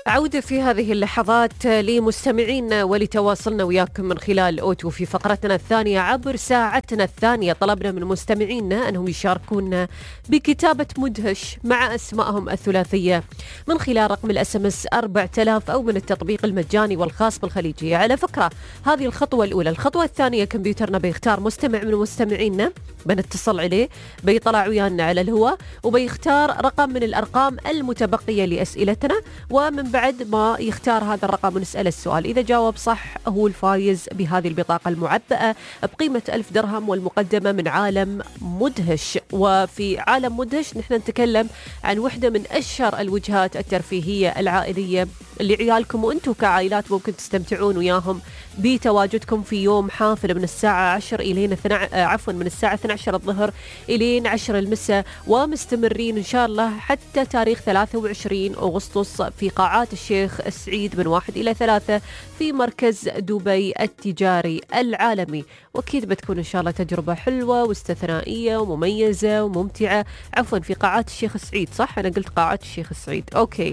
عودة في هذه اللحظات لمستمعينا ولتواصلنا وياكم من خلال أوتو في فقرتنا الثانية عبر ساعتنا الثانية. طلبنا من مستمعينا أنهم يشاركونا بكتابة مدهش مع أسمائهم الثلاثية من خلال رقم الSMS 4000 أو من التطبيق المجاني والخاص بالخليجية. على فكرة هذه الخطوة الأولى. الخطوة الثانية كمبيوترنا بيختار مستمع من مستمعينا، بنتصل عليه، بيطلع ويانا على الهواء وبيختار رقم من الأرقام المتبقية لأسئلتنا، ومن بعد ما يختار هذا الرقم ونسأل السؤال. إذا جاوب صح هو الفايز بهذه البطاقة المعبأة بقيمة 1000 درهم والمقدمة من عالم مدهش. وفي عالم مدهش نحن نتكلم عن واحدة من أشهر الوجهات الترفيهية العائلية اللي عيالكم وأنتم كعائلات ممكن تستمتعون وياهم بتواجدكم في يوم حافل من الساعة 10 إلين من الساعة 12 الظهر إلين 10 المساء، ومستمرين إن شاء الله حتى تاريخ 23 أغسطس في قاعات الشيخ سعيد من 1 إلى 3 في مركز دبي التجاري العالمي. وأكيد بتكون إن شاء الله تجربة حلوة واستثنائية ومميزة وممتعة. عفوا في قاعات الشيخ سعيد، صح أنا قلت قاعات الشيخ سعيد، أوكي.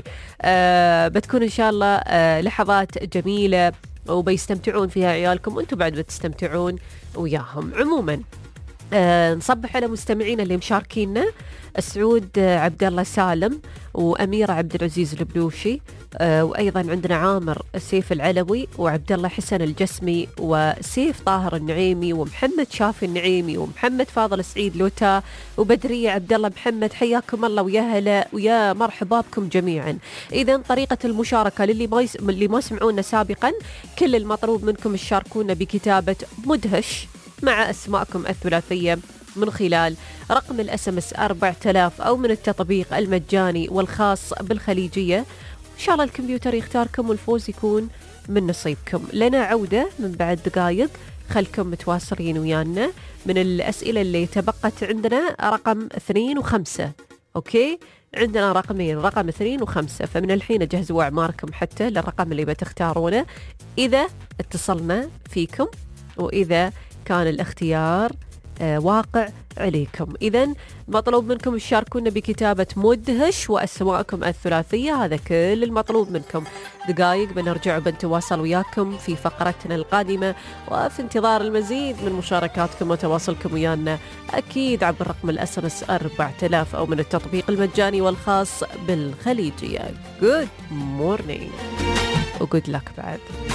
بتكون إن شاء الله لحظات جميلة وبيستمتعون فيها عيالكم وأنتم بعد بتستمتعون وياهم. عموما نصبح على مستمعين اللي مشاركينا: سعود عبد الله سالم، وأميرة عبد العزيز البلوشي، وأيضا عندنا عامر سيف العلوي، وعبد الله حسن الجسمي، وسيف طاهر النعيمي، ومحمد شافي النعيمي، ومحمد فاضل سعيد لوتا، وبدرية عبد الله محمد. حياكم الله ويا هلا ويا مرحبا بكم جميعا. إذا طريقة المشاركة للي ما سمعونا سابقا، كل المطلوب منكم تشاركونا بكتابة مدهش مع أسماءكم الثلاثية من خلال رقم الSMS 4000 أو من التطبيق المجاني والخاص بالخليجية. إن شاء الله الكمبيوتر يختاركم والفوز يكون من نصيبكم. لنا عودة من بعد دقائق، خلكم متواصلين ويانا. من الأسئلة اللي تبقت عندنا رقم 2 و5. أوكي، عندنا رقمين، رقم 2 و5، فمن الحين جهزوا أعماركم حتى للرقم اللي بتختارونه إذا اتصلنا فيكم وإذا كان الاختيار واقع عليكم. إذن مطلوب منكم تشاركونا بكتابة مدهش وأسماءكم الثلاثية، هذا كل المطلوب منكم. دقائق بنرجع وبنتواصل وياكم في فقرتنا القادمة، وفي انتظار المزيد من مشاركاتكم وتواصلكم ويانا أكيد عبر رقم الSMS 4000 أو من التطبيق المجاني والخاص بالخليجية. Good morning و good luck بعد.